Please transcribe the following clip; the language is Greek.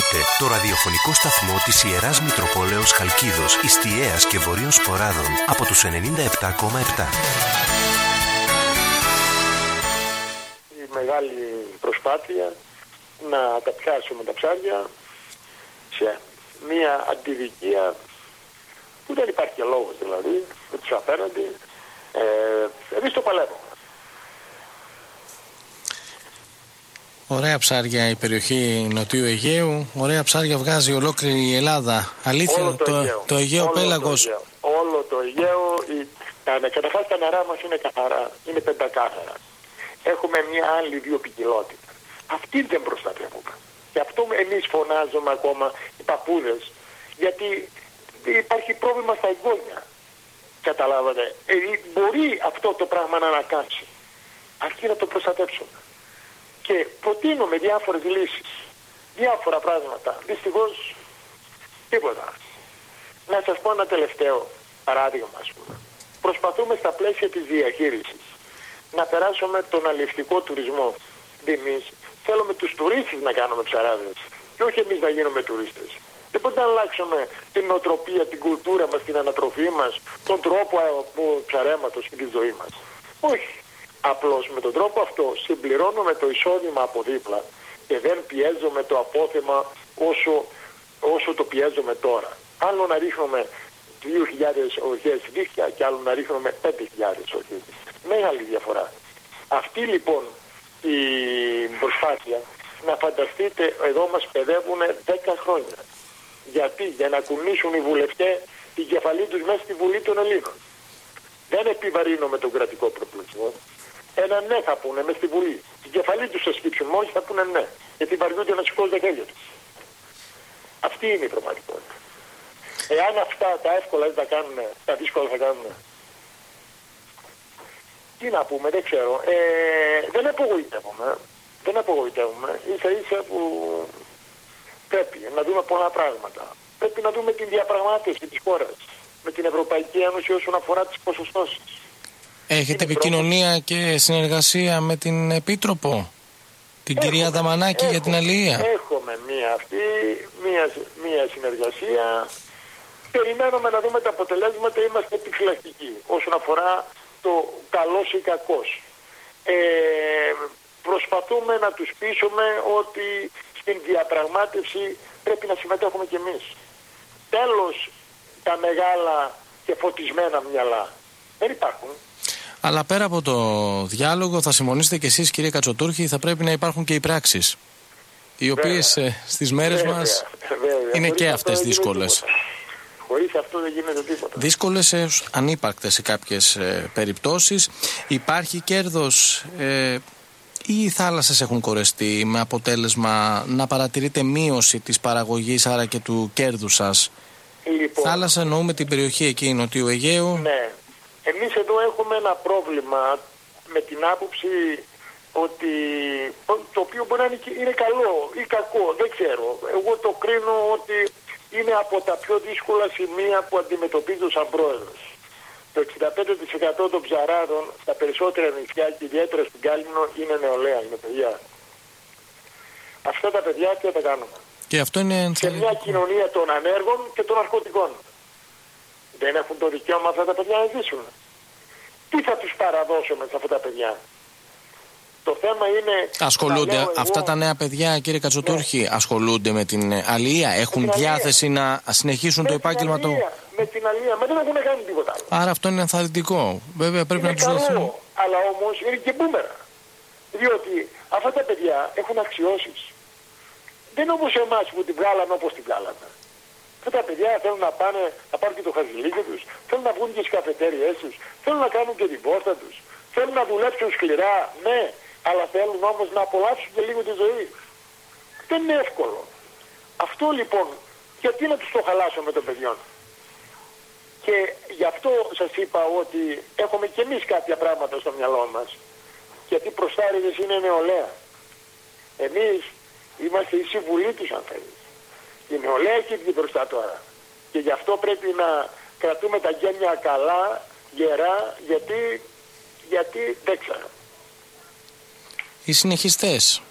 Ακούτε το ραδιοφωνικό σταθμό της Ιεράς Μητροπόλεως Χαλκίδος, Ιστιαίας και Βορείων Σποράδων από τους 97,7. Η μεγάλη προσπάθεια να τα πιάσουμε τα ψάρια σε μια αντιδικία που δεν υπάρχει και λόγος, δηλαδή με τους απέναντι. Εμείς το παλεύουμε. Ωραία ψάρια η περιοχή Νοτιού Αιγαίου, ωραία ψάρια βγάζει ολόκληρη η Ελλάδα. Αλήθεια, το Αιγαίο πέλαγος. Όλο το Αιγαίο, καταρχάς τα νερά μας είναι καθαρά, είναι πεντακάθαρα. Έχουμε μια άλλη βιοποικιλότητα. Αυτή δεν προστατεύουμε. Και αυτό εμείς φωνάζουμε ακόμα οι παππούδες, γιατί υπάρχει πρόβλημα στα εγγόνια. Καταλάβατε. Μπορεί αυτό το πράγμα να ανακάμψει, αρκεί να το προστατεύσουμε. Και προτείνουμε διάφορες λύσεις, διάφορα πράγματα. Δυστυχώς τίποτα. Να σας πω ένα τελευταίο παράδειγμα, ας πούμε. Προσπαθούμε στα πλαίσια της διαχείρισης να περάσουμε τον αλλιευτικό τουρισμό. Εμείς θέλουμε τους τουρίστες να κάνουμε ψαράδες και όχι εμείς να γίνουμε τουρίστες. Δεν μπορούμε να αλλάξουμε την νοοτροπία, την κουλτούρα μας, την ανατροφή μας, τον τρόπο ψαρέματος και τη ζωή μας. Όχι. Απλώς με τον τρόπο αυτό συμπληρώνουμε το εισόδημα από δίπλα και δεν πιέζουμε το απόθεμα όσο το πιέζουμε τώρα. Άλλο να ρίχνουμε 2.000 ορχές δίχτυα και άλλο να ρίχνουμε 5.000 ορχές. Μεγάλη διαφορά. Αυτή λοιπόν η προσπάθεια, να φανταστείτε, εδώ μας παιδεύουν 10 χρόνια. Γιατί? Για να κουνήσουν οι βουλευτές την κεφαλή τους μέσα στη Βουλή των Ελλήνων. Δεν επιβαρύνω με τον κρατικό προπολογισμό. Ένα ναι θα πούνε μες στη Βουλή. Την κεφαλή τους θα σκύψουν, μόλις θα πούνε ναι. Γιατί βαριούνται να σηκώσουν τα χέρια τους. Αυτή είναι η πραγματικότητα. Εάν αυτά τα εύκολα δεν τα κάνουν, τα δύσκολα θα κάνουν. Τι να πούμε, δεν ξέρω. Δεν απογοητεύουμε. Δεν απογοητεύουμε. Ίσα ίσα που πρέπει να δούμε πολλά πράγματα. Πρέπει να δούμε την διαπραγμάτευση της χώρας με την Ευρωπαϊκή Ένωση όσον αφορά τις ποσοστώσεις. Έχετε επικοινωνία και συνεργασία με την Επίτροπο, την κυρία Δαμανάκη, για την αλληλεία? Έχουμε μία συνεργασία. Περιμένουμε να δούμε τα αποτελέσματα. Είμαστε επιφυλακτικοί όσον αφορά το καλός ή κακός. Προσπαθούμε να τους πείσουμε ότι στην διαπραγμάτευση πρέπει να συμμετέχουμε κι εμείς. Τέλος, τα μεγάλα και φωτισμένα μυαλά δεν υπάρχουν. Αλλά πέρα από το διάλογο, θα συμφωνήσετε κι εσείς, κύριε Κατσοτούρχη, θα πρέπει να υπάρχουν και οι πράξεις, οι οποίες στις μέρες μας είναι και αυτές δύσκολες. Χωρίς αυτό δεν γίνεται τίποτα. Δύσκολες έως ανύπαρκτες σε κάποιες περιπτώσεις. Υπάρχει κέρδος ή οι θάλασσες έχουν κορεστεί, με αποτέλεσμα να παρατηρείτε μείωση της παραγωγής, άρα και του κέρδους σας? Λοιπόν, θάλασσα εννοούμε την περιοχή εκεί Νοτιού Αιγαίου. Ναι. Εμείς εδώ έχουμε ένα πρόβλημα με την άποψη ότι το οποίο μπορεί να είναι καλό ή κακό, δεν ξέρω. Εγώ το κρίνω ότι είναι από τα πιο δύσκολα σημεία που αντιμετωπίζω σαν πρόεδρος. Το 65% των ψαράδων στα περισσότερα νησιά και ιδιαίτερα στην Κάλυμνο είναι νεολαία, είναι παιδιά. Αυτά τα παιδιά τι τα κάνουμε? Και αυτό είναι σε μια κοινωνία των ανέργων και των ναρκωτικών. Δεν έχουν το δικαίωμα αυτά τα παιδιά να ζήσουν. Τι θα τους παραδώσουμε σε αυτά τα παιδιά? Το θέμα είναι... Ασχολούνται αυτά τα νέα παιδιά, κύριε Κατσοτούρχη, ναι, ασχολούνται με την αλληλεία? Έχουν διάθεση να συνεχίσουν το επάγγελμα? Με την αλληλεία, μα δεν έχουν κάνει τίποτα άλλο. Άρα αυτό είναι ενθαρρυντικό. Βέβαια πρέπει είναι να τους δοθούν. Αλλά όμως είναι και μπούμερα. Διότι αυτά τα παιδιά έχουν αξιώσεις. Δεν είναι όπως εμάς που την βγάλαμε όπως την βγάλαμε. Αυτά τα παιδιά θέλουν να πάνε, να πάρουν και το χαζιλίκι τους, θέλουν να βγουν και στις καφετέριές τους, θέλουν να κάνουν και την πόρτα τους, θέλουν να δουλέψουν σκληρά, ναι, αλλά θέλουν όμως να απολαύσουν και λίγο τη ζωή. Δεν είναι εύκολο. Αυτό λοιπόν, γιατί να τους το χαλάσουμε των παιδιών? Και γι' αυτό σας είπα ότι έχουμε και εμείς κάποια πράγματα στο μυαλό μας. Γιατί οι προστάριδες είναι νεολαία. Εμείς είμαστε η συμβουλή τους, αν θέλεις. Η νεολαία έχει βγει μπροστά τώρα. Και γι' αυτό πρέπει να κρατούμε τα γένια καλά, γερά, γιατί δεν ξέρω. Οι συνεχιστές